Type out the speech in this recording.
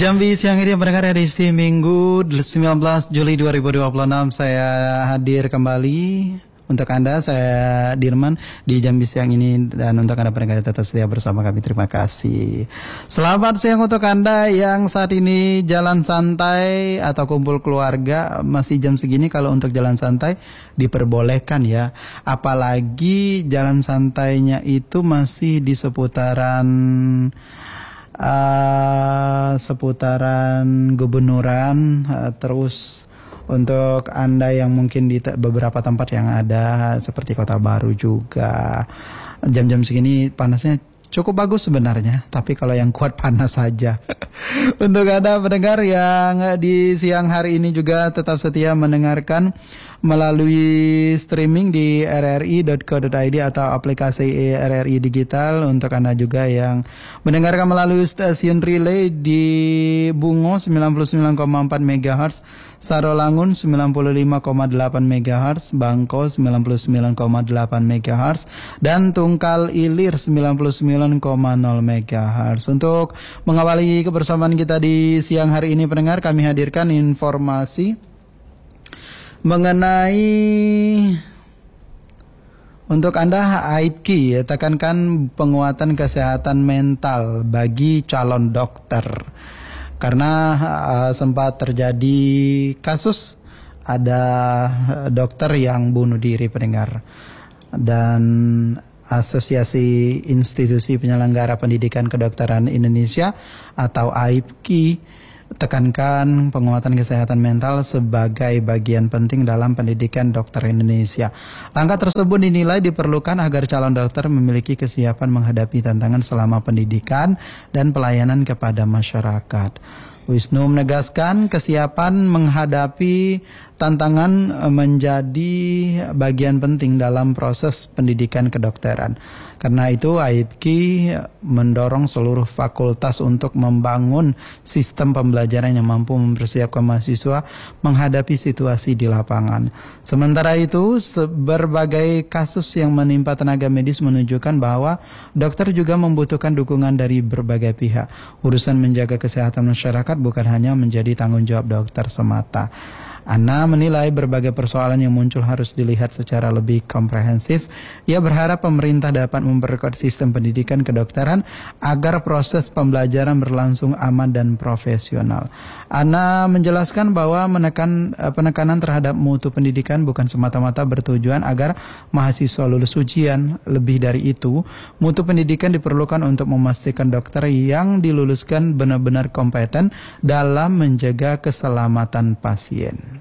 Jambi siang ini pendengar edisi Minggu 19 Juli 2026 saya hadir kembali untuk Anda, saya Dirman di Jambi siang ini, dan untuk Anda pendengar tetap setia bersama kami, terima kasih. Selamat siang untuk Anda yang saat ini jalan santai atau kumpul keluarga. Masih jam segini kalau untuk jalan santai diperbolehkan ya, apalagi jalan santainya itu masih di seputaran gubernuran. Terus untuk Anda yang mungkin di beberapa tempat yang ada seperti Kota Baru juga, jam-jam segini panasnya cukup bagus sebenarnya, tapi kalau yang kuat panas saja. Untuk Anda pendengar yang di siang hari ini juga tetap setia mendengarkan melalui streaming di rri.co.id atau aplikasi RRI Digital. Untuk Anda juga yang mendengarkan melalui stasiun relay di Bungo 99,4 MHz, Sarolangun 95,8 MHz, Bangko 99,8 MHz, dan Tungkal Ilir 99,0 MHz. Untuk mengawali kebersamaan kita di siang hari ini pendengar, kami hadirkan informasi mengenai untuk Anda AIPKI, tekankan penguatan kesehatan mental bagi calon dokter. Karena sempat terjadi kasus ada dokter yang bunuh diri pendengar, dan Asosiasi Institusi Penyelenggara Pendidikan Kedokteran Indonesia atau AIPKI tekankan penguatan kesehatan mental sebagai bagian penting dalam pendidikan dokter Indonesia. Langkah tersebut dinilai diperlukan agar calon dokter memiliki kesiapan menghadapi tantangan selama pendidikan dan pelayanan kepada masyarakat. Wisnu menegaskan kesiapan menghadapi tantangan menjadi bagian penting dalam proses pendidikan kedokteran. Karena itu AIPKI mendorong seluruh fakultas untuk membangun sistem pembelajaran yang mampu mempersiapkan mahasiswa menghadapi situasi di lapangan. Sementara itu, berbagai kasus yang menimpa tenaga medis menunjukkan bahwa dokter juga membutuhkan dukungan dari berbagai pihak. Urusan menjaga kesehatan masyarakat bukan hanya menjadi tanggung jawab dokter semata. Ana menilai berbagai persoalan yang muncul harus dilihat secara lebih komprehensif. Ia berharap pemerintah dapat memperkuat sistem pendidikan kedokteran agar proses pembelajaran berlangsung aman dan profesional. Ana menjelaskan bahwa penekanan terhadap mutu pendidikan bukan semata-mata bertujuan agar mahasiswa lulus ujian. Lebih dari itu, mutu pendidikan diperlukan untuk memastikan dokter yang diluluskan benar-benar kompeten dalam menjaga keselamatan pasien.